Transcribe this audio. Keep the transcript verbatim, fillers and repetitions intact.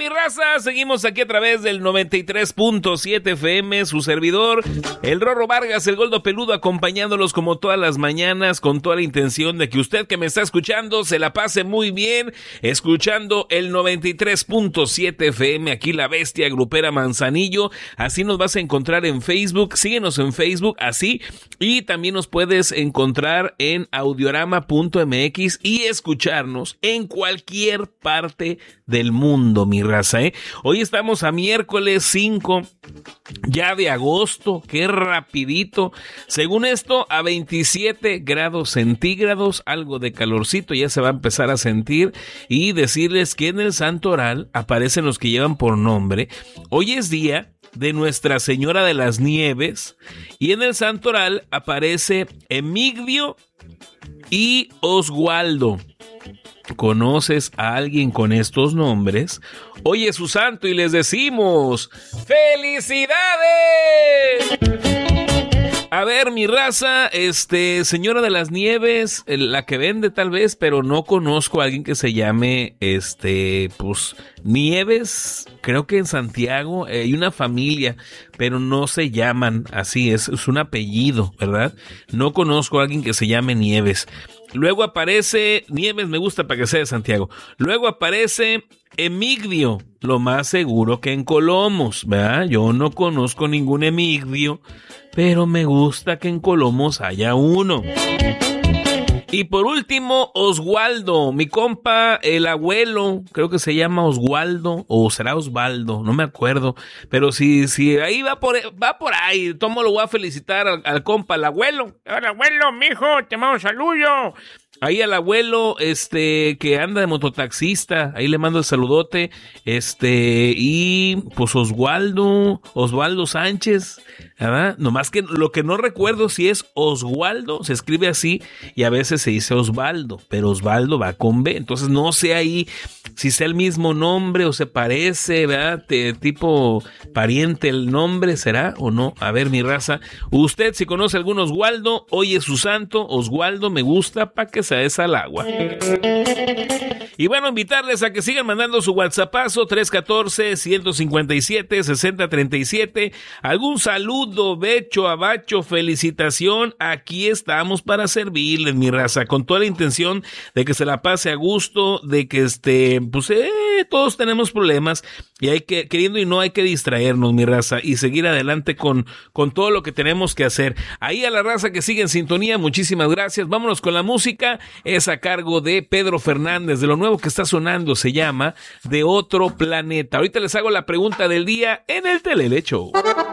mi raza, seguimos aquí a través del noventa y tres punto siete F M, su servidor, el Rorro Vargas, el Gordo Peludo, acompañándolos como todas las mañanas, con toda la intención de que usted que me está escuchando se la pase muy bien, escuchando el noventa y tres punto siete F M, aquí la bestia grupera Manzanillo. Así nos vas a encontrar en Facebook, síguenos en Facebook, así, y también nos puedes encontrar en audiorama punto m x y escucharnos en cualquier parte del mundo, mi raza, ¿eh? Hoy estamos a miércoles cinco ya de agosto, qué rapidito. Según esto, a veintisiete grados centígrados, algo de calorcito ya se va a empezar a sentir. Y decirles que en el Santoral aparecen los que llevan por nombre. Hoy es día de Nuestra Señora de las Nieves y en el Santoral aparece Emigdio y Oswaldo. ¿Conoces a alguien con estos nombres? Hoy es su santo y les decimos ¡felicidades! A ver, mi raza, este, Señora de las Nieves, la que vende tal vez, pero no conozco a alguien que se llame, este, pues, Nieves. Creo que en Santiago hay una familia, pero no se llaman así, es, es un apellido, ¿verdad? No conozco a alguien que se llame Nieves. Luego aparece, Nieves me gusta para que sea de Santiago. Luego aparece Emigdio, lo más seguro que en Colomos, ¿verdad? Yo no conozco ningún Emigdio, pero me gusta que en Colomos haya uno. Y por último, Oswaldo, mi compa, el abuelo, creo que se llama Oswaldo, o será Osvaldo, no me acuerdo, pero si, si ahí va por, va por ahí, tomo lo voy a felicitar al, al compa, al abuelo. El abuelo, mijo, te mando un saludo. Ahí al abuelo, este, que anda de mototaxista, ahí le mando el saludote, este, y pues Oswaldo, Oswaldo Sánchez, ¿verdad? Nomás que lo que no recuerdo si es Oswaldo, se escribe así, y a veces se dice Osvaldo, pero Osvaldo va con B, entonces no sé ahí si sea el mismo nombre o se parece, ¿verdad? Te, tipo pariente el nombre, ¿será o no? A ver, mi raza, usted si conoce algún Oswaldo, hoy es su santo, Oswaldo, me gusta, pa' que se des al agua. Y bueno, invitarles a que sigan mandando su WhatsAppazo tres uno cuatro, uno cinco siete, seis cero tres siete, algún saludo, becho, abacho, felicitación, aquí estamos para servirles, mi raza, con toda la intención de que se la pase a gusto, de que este, pues eh, todos tenemos problemas y hay que, queriendo y no, hay que distraernos, mi raza, y seguir adelante con, con todo lo que tenemos que hacer. Ahí a la raza que sigue en sintonía, muchísimas gracias. Vámonos con la música, es a cargo de Pedro Fernández, de lo nuevo que está sonando, se llama De Otro Planeta. Ahorita les hago la pregunta del día en el Telele Show.